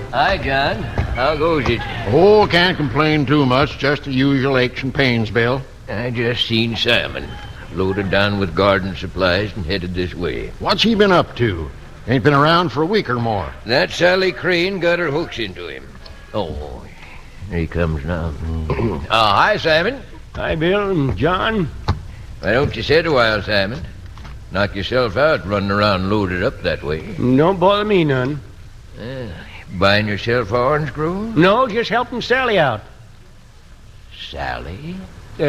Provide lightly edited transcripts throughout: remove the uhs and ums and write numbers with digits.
Hi, John. How goes it? Oh, can't complain too much. Just the usual aches and pains, Bill. I just seen Simon. Loaded down with garden supplies and headed this way. What's he been up to? Ain't been around for a week or more. That Sally Crane got her hooks into him. Oh, here he comes now. Hi, Simon. Hi, Bill and John. Why don't you sit a while, Simon? Knock yourself out running around loaded up that way. Don't bother me none. Buying yourself orange grove? No, just helping Sally out. Sally?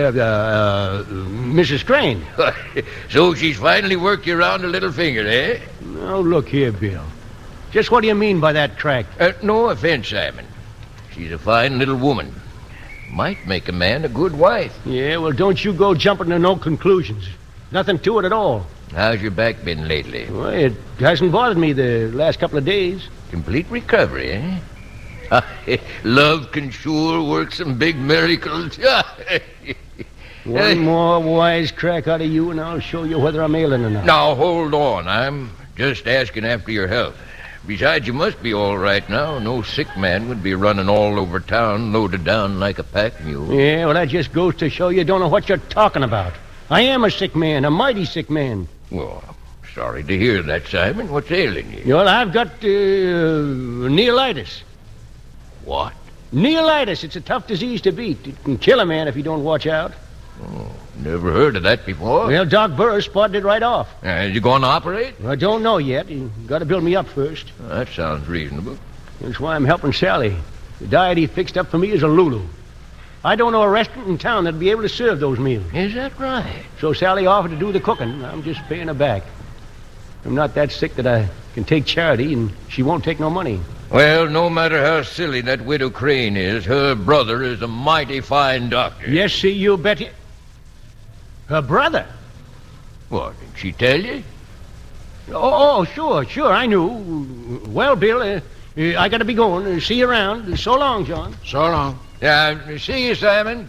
Mrs. Crane. So she's finally worked you around a little finger, eh? Oh, look here, Bill. Just what do you mean by that track? No offense, Simon. She's a fine little woman. Might make a man a good wife. Yeah, well, don't you go jumping to no conclusions. Nothing to it at all. How's your back been lately? Well, it hasn't bothered me the last couple of days. Complete recovery, eh? Love can sure work some big miracles. One more wise crack out of you, and I'll show you whether I'm ailing or not. Now, hold on. I'm just asking after your health. Besides, you must be all right now. No sick man would be running all over town loaded down like a pack mule. Yeah, well, that just goes to show you don't know what you're talking about. I am a sick man, a mighty sick man. Well, I'm sorry to hear that, Simon. What's ailing you? Well, I've got neolitis. What? Neolitis. It's a tough disease to beat. It can kill a man if he don't watch out. Oh, never heard of that before. Well, Doc Burris spotted it right off. Is you going to operate? I don't know yet. You got to build me up first. That sounds reasonable. That's why I'm helping Sally. The diet he fixed up for me is a Lulu. I don't know a restaurant in town that'd be able to serve those meals. Is that right? So Sally offered to do the cooking. I'm just paying her back. I'm not that sick that I can take charity, and she won't take no money. Well, no matter how silly that widow Crane is, her brother is a mighty fine doctor. Yes, see, you bet you. Her brother? What, did she tell you? Oh, sure, I knew. Well, Bill, I gotta be going. See you around. So long, John. So long. See you, Simon.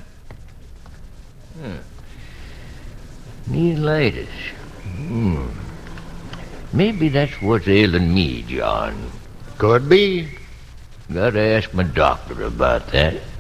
Neolitis. Maybe that's what's ailing me, John. Could be. Gotta ask my doctor about that.